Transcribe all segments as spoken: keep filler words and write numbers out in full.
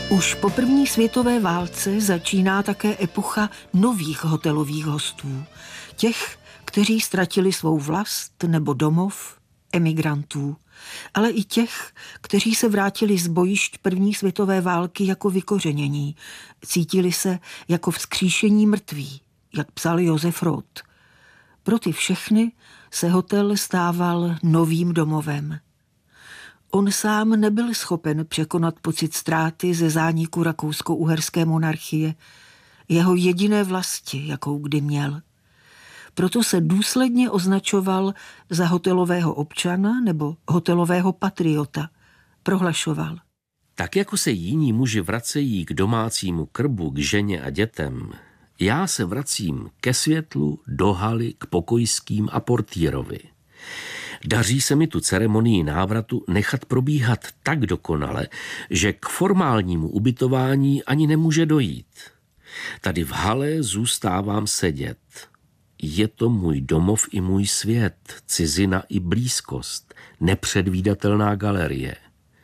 Už po první světové válce začíná také epocha nových hotelových hostů. Těch, kteří ztratili svou vlast nebo domov, emigrantů, ale i těch, kteří se vrátili z bojišť první světové války jako vykořenění. Cítili se jako vzkříšení mrtví, jak psal Josef Roth. Pro ty všechny se hotel stával novým domovem. On sám nebyl schopen překonat pocit ztráty ze zániku rakousko-uherské monarchie, jeho jediné vlasti, jakou kdy měl. Proto se důsledně označoval za hotelového občana nebo hotelového patriota. Prohlašoval: Tak jako se jiní muži vracejí k domácímu krbu, k ženě a dětem, já se vracím ke světlu, do haly, k pokojským a portýrovi. Daří se mi tu ceremonii návratu nechat probíhat tak dokonale, že k formálnímu ubytování ani nemůže dojít. Tady v hale zůstávám sedět. Je to můj domov i můj svět, cizina i blízkost, nepředvídatelná galerie.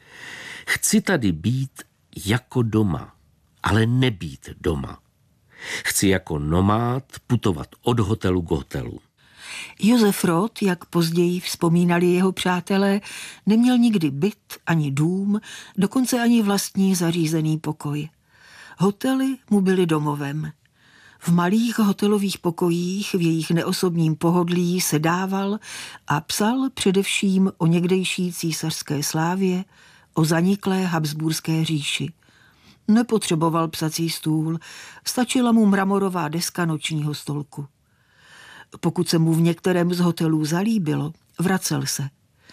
Chci tady být jako doma, ale nebýt doma. Chci jako nomád putovat od hotelu k hotelu. Josef Roth, jak později vzpomínali jeho přátelé, neměl nikdy byt, ani dům, dokonce ani vlastní zařízený pokoj. Hotely mu byly domovem. V malých hotelových pokojích v jejich neosobním pohodlí sedával a psal především o někdejší císařské slávě, o zaniklé habsburské říši. Nepotřeboval psací stůl, stačila mu mramorová deska nočního stolku. Pokud se mu v některém z hotelů zalíbilo, vracel se.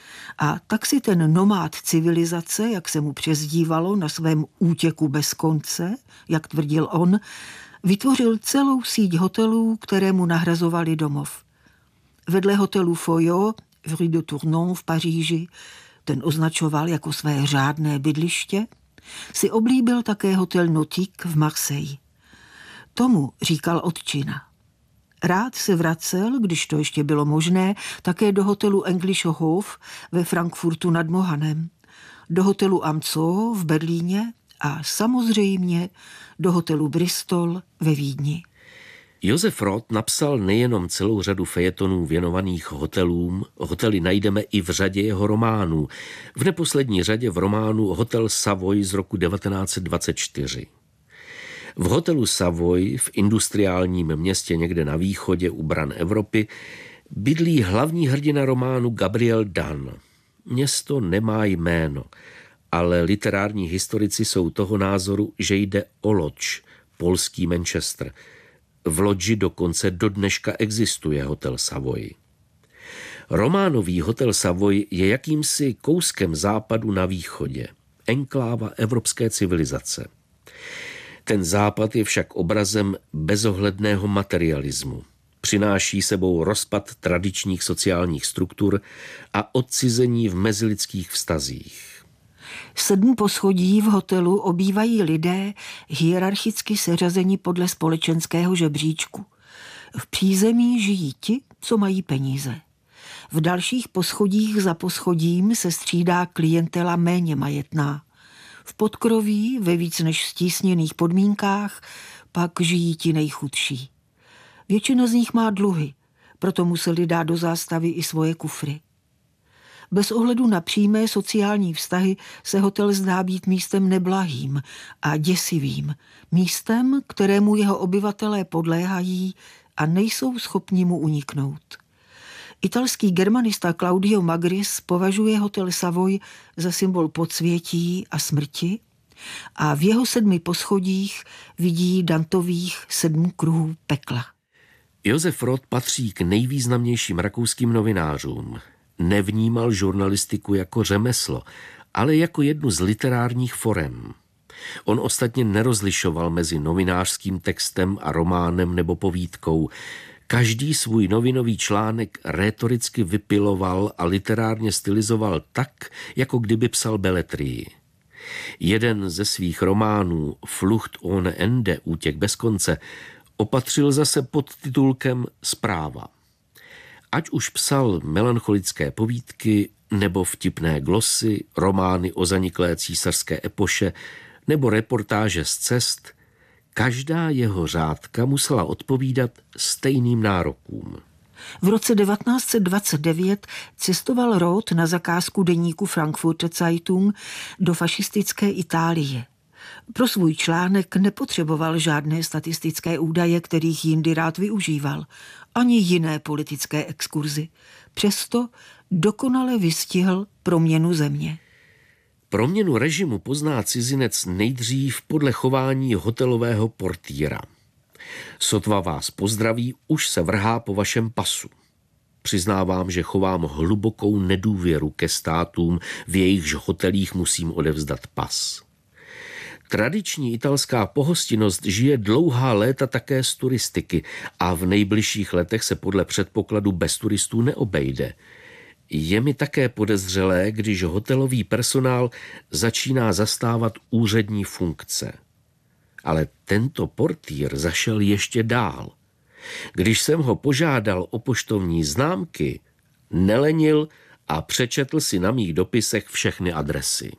A tak si ten nomád civilizace, jak se mu přezdívalo na svém útěku bez konce, jak tvrdil on, vytvořil celou síť hotelů, které mu nahrazovali domov. Vedle hotelu Foyot v Rue de Tournon v Paříži, ten označoval jako své řádné bydliště, si oblíbil také hotel Nautique v Marseille. Tomu říkal odčina. Rád se vracel, když to ještě bylo možné, také do hotelu Englischer Hof ve Frankfurtu nad Mohanem, do hotelu Amco v Berlíně a samozřejmě do hotelu Bristol ve Vídni. Josef Roth napsal nejenom celou řadu fejetonů věnovaných hotelům, hotely najdeme i v řadě jeho románů, v neposlední řadě v románu Hotel Savoy z roku devatenáct set dvacet čtyři. V hotelu Savoy v industriálním městě někde na východě u bran Evropy bydlí hlavní hrdina románu Gabriel Dan. Město nemá jméno, ale literární historici jsou toho názoru, že jde o Lodž, polský Manchester. V Lodži dokonce do dneška existuje hotel Savoy. Románový hotel Savoy je jakýmsi kouskem západu na východě, enkláva evropské civilizace. Ten západ je však obrazem bezohledného materialismu. Přináší sebou rozpad tradičních sociálních struktur a odcizení v mezilidských vztazích. Sedm poschodí v hotelu obývají lidé hierarchicky seřazeni podle společenského žebříčku. V přízemí žijí ti, co mají peníze. V dalších poschodích za poschodím se střídá klientela méně majetná. V podkroví, ve víc než stísněných podmínkách, pak žijí ti nejchudší. Většina z nich má dluhy, proto museli dát do zástavy i svoje kufry. Bez ohledu na přímé sociální vztahy se hotel zdá být místem neblahým a děsivým, místem, kterému jeho obyvatelé podléhají a nejsou schopni mu uniknout. Italský germanista Claudio Magris považuje hotel Savoy za symbol podsvětí a smrti a v jeho sedmi poschodích vidí Dantových sedm kruhů pekla. Josef Roth patří k nejvýznamnějším rakouským novinářům. Nevnímal žurnalistiku jako řemeslo, ale jako jednu z literárních forem. On ostatně nerozlišoval mezi novinářským textem a románem nebo povídkou. Každý svůj novinový článek rétoricky vypiloval a literárně stylizoval tak, jako kdyby psal beletrii. Jeden ze svých románů, Flucht ohne Ende, Útěk bez konce, opatřil zase pod titulkem Zpráva. Ať už psal melancholické povídky nebo vtipné glosy, romány o zaniklé císařské epoše, nebo reportáže z cest, každá jeho řádka musela odpovídat stejným nárokům. V roce devatenáct set dvacet devět cestoval Roth na zakázku deníku Frankfurter Zeitung do fašistické Itálie. Pro svůj článek nepotřeboval žádné statistické údaje, kterých jindy rád využíval, ani jiné politické exkurzy. Přesto dokonale vystihl proměnu země. Proměnu režimu pozná cizinec nejdřív podle chování hotelového portýra. Sotva vás pozdraví, už se vrhá po vašem pasu. Přiznávám, že chovám hlubokou nedůvěru ke státům, v jejichž hotelích musím odevzdat pas. Tradiční italská pohostinnost žije dlouhá léta také z turistiky a v nejbližších letech se podle předpokladu bez turistů neobejde. Je mi také podezřelé, když hotelový personál začíná zastávat úřední funkce. Ale tento portýr zašel ještě dál. Když jsem ho požádal o poštovní známky, nelenil a přečetl si na mých dopisech všechny adresy.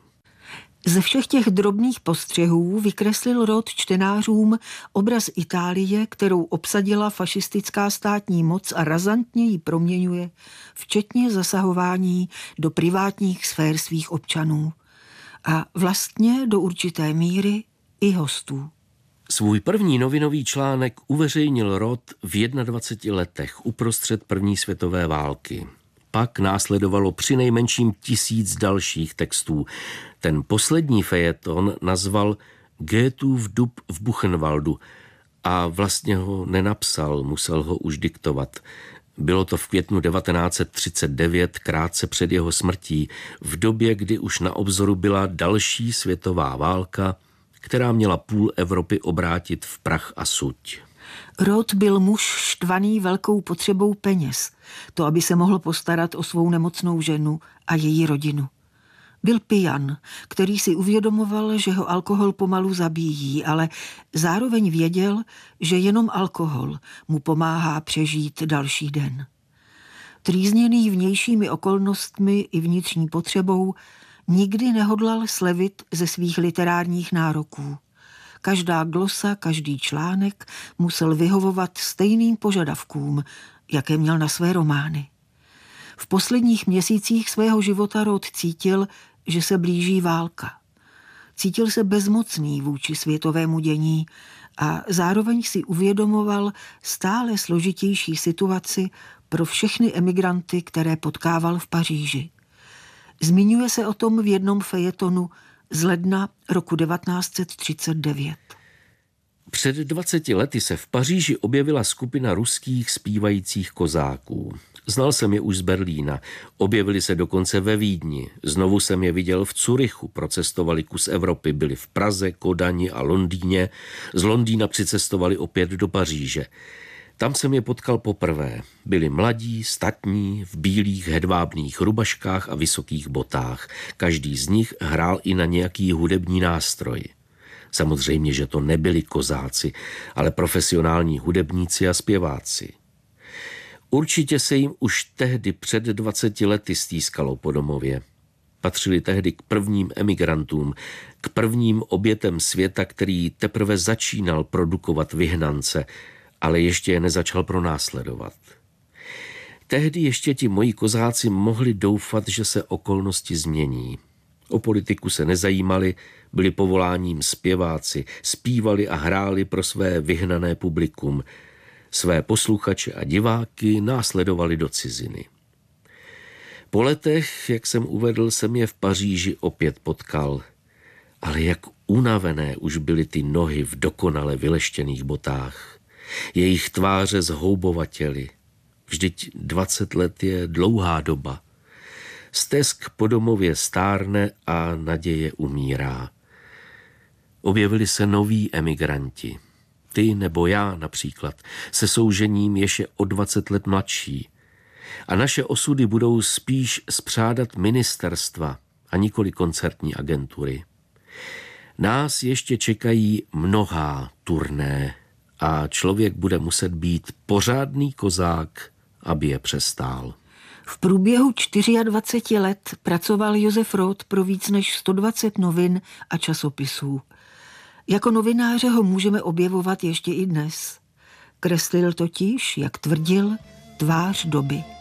Ze všech těch drobných postřehů vykreslil Roth čtenářům obraz Itálie, kterou obsadila fašistická státní moc a razantně ji proměňuje, včetně zasahování do privátních sfér svých občanů a vlastně do určité míry i hostů. Svůj první novinový článek uveřejnil Roth v dvaceti jedné letech uprostřed první světové války. Pak následovalo přinejmenším tisíc dalších textů. Ten poslední fejeton nazval Goethův dub v Buchenwaldu a vlastně ho nenapsal, musel ho už diktovat. Bylo to v květnu devatenáct set třicet devět, krátce před jeho smrtí, v době, kdy už na obzoru byla další světová válka, která měla půl Evropy obrátit v prach a suť. Roth byl muž štvaný velkou potřebou peněz, to aby se mohl postarat o svou nemocnou ženu a její rodinu. Byl pijan, který si uvědomoval, že ho alkohol pomalu zabíjí, ale zároveň věděl, že jenom alkohol mu pomáhá přežít další den. Trýzněný vnějšími okolnostmi i vnitřní potřebou, nikdy nehodlal slevit ze svých literárních nároků. Každá glosa, každý článek musel vyhovovat stejným požadavkům, jaké měl na své romány. V posledních měsících svého života Roth cítil, že se blíží válka. Cítil se bezmocný vůči světovému dění a zároveň si uvědomoval stále složitější situaci pro všechny emigranty, které potkával v Paříži. Zmiňuje se o tom v jednom fejetonu z ledna roku devatenáct set třicet devět. Před dvaceti lety se v Paříži objevila skupina ruských zpívajících kozáků. Znal jsem je už z Berlína, objevili se dokonce ve Vídni. Znovu jsem je viděl v Curychu, procestovali kus Evropy, byli v Praze, Kodani a Londýně. Z Londýna přicestovali opět do Paříže. Tam jsem je potkal poprvé. Byli mladí, statní, v bílých hedvábných rubaškách a vysokých botách. Každý z nich hrál i na nějaký hudební nástroj. Samozřejmě, že to nebyli kozáci, ale profesionální hudebníci a zpěváci. Určitě se jim už tehdy před dvaceti lety stýskalo po domově. Patřili tehdy k prvním emigrantům, k prvním obětem světa, který teprve začínal produkovat vyhnance, ale ještě je nezačal pronásledovat. Tehdy ještě ti moji kozáci mohli doufat, že se okolnosti změní. O politiku se nezajímali, byli povoláním zpěváci, zpívali a hráli pro své vyhnané publikum. Své posluchače a diváky následovali do ciziny. Po letech, jak jsem uvedl, jsem je v Paříži opět potkal. Ale jak unavené už byly ty nohy v dokonale vyleštěných botách. Jejich tváře zhoubovatěly. Vždyť dvacet let je dlouhá doba. Stesk po domově stárne a naděje umírá. Objevili se noví emigranti. Ty nebo já například, se soužením ještě o dvacet let mladší. A naše osudy budou spíš spřádat ministerstva a nikoli koncertní agentury. Nás ještě čekají mnohá turné a člověk bude muset být pořádný kozák, aby je přestál. V průběhu dvaceti čtyř let pracoval Josef Roth pro víc než sto dvacet novin a časopisů. Jako novináře ho můžeme objevovat ještě i dnes. Kreslil totiž, jak tvrdil, tvář doby.